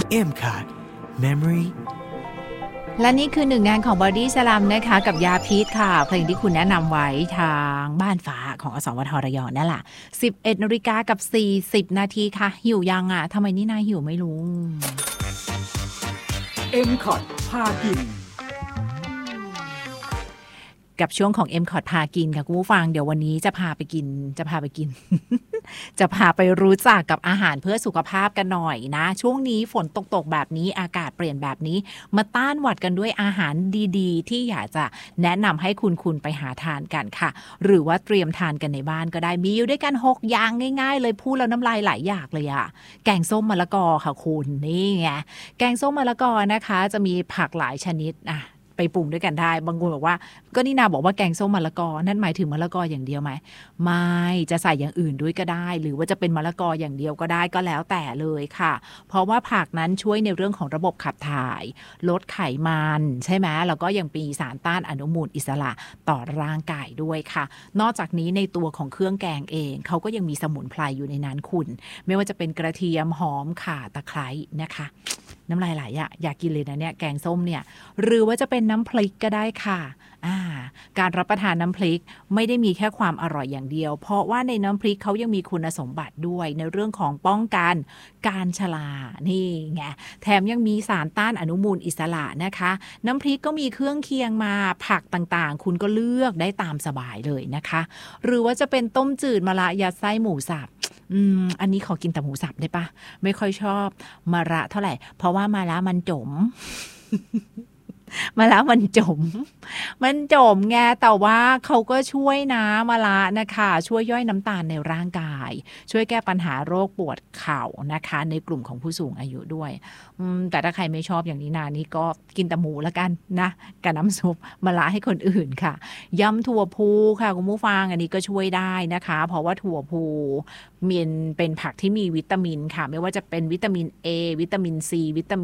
M-Card Memory และนี่คือหนึ่งงานของ Body Slam นะคะกับยาพิษค่ะเพลงที่คุณแนะนำไว้ทางบ้านฟ้าของอสมทระยองนั่นแหละ 11:40 น.ค่ะหิวยังอ่ะทำไมนี่นายหิวไม่รู้ M-Card พากินกับช่วงของ M-Card พากินค่ะคุณผู้ฟังเดี๋ยววันนี้จะพาไปกิน จะพาไปรู้จักกับอาหารเพื่อสุขภาพกันหน่อยนะช่วงนี้ฝนตกแบบนี้อากาศเปลี่ยนแบบนี้มาต้านหวัดกันด้วยอาหารดีๆที่อยากจะแนะนำให้คุณไปหาทานกันค่ะหรือว่าเตรียมทานกันในบ้านก็ได้มีอยู่ด้วยกัน6อย่างง่ายๆเลยพูดแล้วน้ำลายไหลอยากเลยอะแกงส้มมะละกอค่ะคุณนี่ไงแกงส้มมะละกอนะคะจะมีผักหลายชนิดไปปรุงด้วยกันได้บางคนบอกว่าก็นี่นาบอกว่าแกงส้มมะละกอนั่นหมายถึงมะละกออย่างเดียวไหมไม่จะใส่อย่างอื่นด้วยก็ได้หรือว่าจะเป็นมะละกออย่างเดียวก็ได้ก็แล้วแต่เลยค่ะเพราะว่าผักนั้นช่วยในเรื่องของระบบขับถ่ายลดไขมันใช่ไหมแล้วก็ยังมีสารต้านอนุมูลอิสระต่อร่างกายด้วยค่ะนอกจากนี้ในตัวของเครื่องแกงเองเขาก็ยังมีสมุนไพรอยู่ในนั้นคุณไม่ว่าจะเป็นกระเทียมหอมข่าตะไคร้นะคะน้ำลายไหลอยากกินเลยนะเนี่ยแกงส้มเนี่ยหรือว่าจะเป็นน้ำพริกก็ได้ค่ะการรับประทานน้ำพริกไม่ได้มีแค่ความอร่อยอย่างเดียวเพราะว่าในน้ำพริกเขายังมีคุณสมบัติด้วยในเรื่องของป้องกันการชรานี่ไงแถมยังมีสารต้านอนุมูลอิสระนะคะน้ำพริกก็มีเครื่องเคียงมาผักต่างๆคุณก็เลือกได้ตามสบายเลยนะคะหรือว่าจะเป็นต้มจืดมะระยัดไส้หมูสับอันนี้ขอกินแต่หมูสับได้ปะไม่ค่อยชอบมะระเท่าไหร่เพราะว่ามะระมันจม มะระมันจมไงแต่ว่าเขาก็ช่วยนะมะระนะคะช่วยย่อยน้ำตาลในร่างกายช่วยแก้ปัญหาโรคปวดเข่านะคะในกลุ่มของผู้สูงอายุด้วยแต่ถ้าใครไม่ชอบอย่างนี้นานี่ก็กินแต่หมูแล้วกันนะกับน้ำซุปมะระให้คนอื่นค่ะยำถั่วพูค่ะคุณผู้ฟังอันนี้ก็ช่วยได้นะคะเพราะว่าถั่วพูเป็นผักที่มีวิตามินค่ะไม่ว่าจะเป็นวิตามิน A วิตามิน C วิตามิน